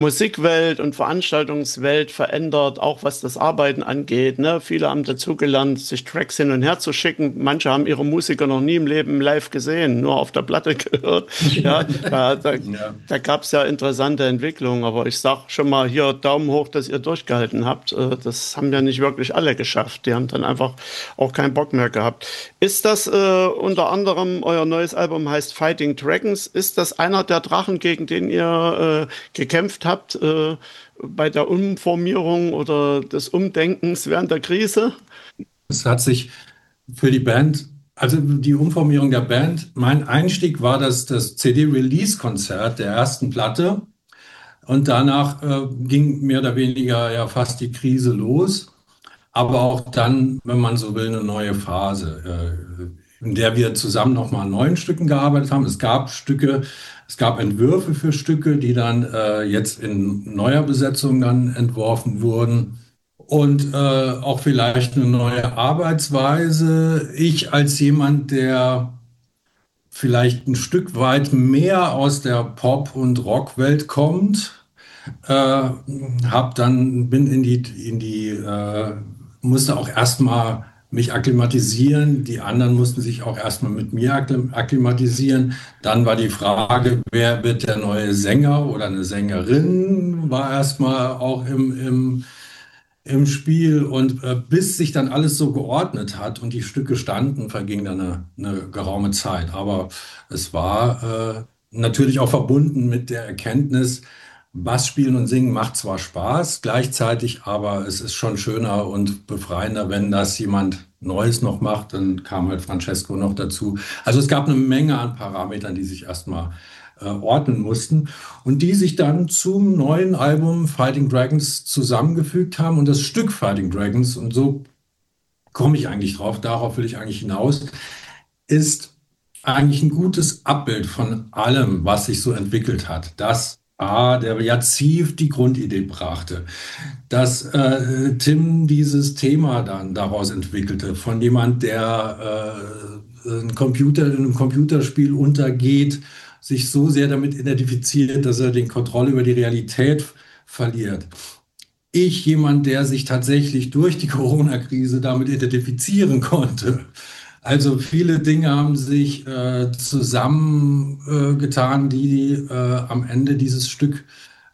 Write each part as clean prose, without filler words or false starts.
Musikwelt und Veranstaltungswelt verändert, auch was das Arbeiten angeht. Ne? Viele haben dazugelernt, sich Tracks hin und her zu schicken. Manche haben ihre Musiker noch nie im Leben live gesehen, nur auf der Platte gehört. Ja, Ja. da gab es ja interessante Entwicklungen. Aber ich sag schon mal hier Daumen hoch, dass ihr durchgehalten habt. Das haben ja nicht wirklich alle geschafft. Die haben dann einfach auch keinen Bock mehr gehabt. Ist das unter anderem, euer neues Album heißt Fighting Dragons, ist das einer der Drachen, gegen den ihr gekämpft habt bei der Umformierung oder des Umdenkens während der Krise? Es hat sich für die Band, also die Umformierung der Band, mein Einstieg war das CD-Release-Konzert der ersten Platte. Und danach ging mehr oder weniger ja fast die Krise los. Aber auch dann, wenn man so will, eine neue Phase, in der wir zusammen nochmal an neuen Stücken gearbeitet haben. Es gab Stücke, es gab Entwürfe für Stücke, die dann jetzt in neuer Besetzung dann entworfen wurden. Und auch vielleicht eine neue Arbeitsweise. Ich als jemand, der vielleicht ein Stück weit mehr aus der Pop- und Rockwelt kommt, bin musste auch erstmal mich akklimatisieren. Die anderen mussten sich auch erstmal mit mir akklimatisieren. Dann war die Frage, wer wird der neue Sänger oder eine Sängerin, war erstmal auch im Spiel. Und bis sich dann alles so geordnet hat und die Stücke standen, verging dann eine geraume Zeit. Aber es war natürlich auch verbunden mit der Erkenntnis, Bass spielen und singen macht zwar Spaß, gleichzeitig, aber es ist schon schöner und befreiender, wenn das jemand Neues noch macht. Dann kam halt Francesco noch dazu. Also es gab eine Menge an Parametern, die sich erstmal ordnen mussten und die sich dann zum neuen Album Fighting Dragons zusammengefügt haben und das Stück Fighting Dragons, und so komme ich eigentlich drauf, darauf will ich eigentlich hinaus, ist eigentlich ein gutes Abbild von allem, was sich so entwickelt hat. Dass der Yazid die Grundidee brachte, dass Tim dieses Thema dann daraus entwickelte, von jemand, der in einem Computerspiel untergeht, sich so sehr damit identifiziert, dass er die Kontrolle über die Realität verliert. Ich, jemand, der sich tatsächlich durch die Corona-Krise damit identifizieren konnte. Also viele Dinge haben sich zusammengetan, die am Ende dieses Stück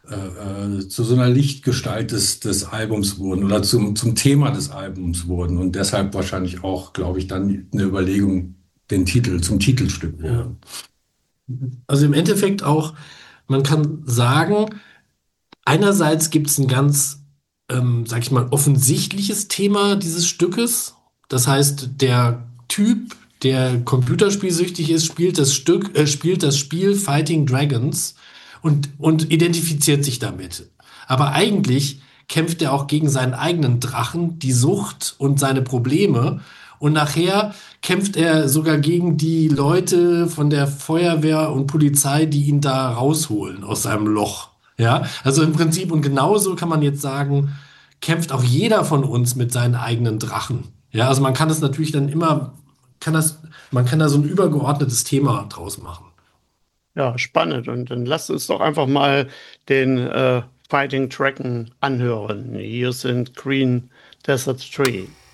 zu so einer Lichtgestalt des Albums wurden oder zum Thema des Albums wurden und deshalb wahrscheinlich auch, glaube ich, dann eine Überlegung, zum Titelstück Ja. wurden. Also im Endeffekt auch, man kann sagen, einerseits gibt es ein ganz, sag ich mal, offensichtliches Thema dieses Stückes. Das heißt, der Typ, der computerspielsüchtig ist, spielt das Spiel Fighting Dragons und identifiziert sich damit. Aber eigentlich kämpft er auch gegen seinen eigenen Drachen, die Sucht und seine Probleme. Und nachher kämpft er sogar gegen die Leute von der Feuerwehr und Polizei, die ihn da rausholen aus seinem Loch. Ja, also im Prinzip und genauso kann man jetzt sagen, kämpft auch jeder von uns mit seinen eigenen Drachen. Ja, also man kann es natürlich dann immer, kann das, man kann da so ein übergeordnetes Thema draus machen. Ja, spannend. Und dann lasst uns doch einfach mal den Fighting Dragon anhören. Hier sind Green Desert Tree.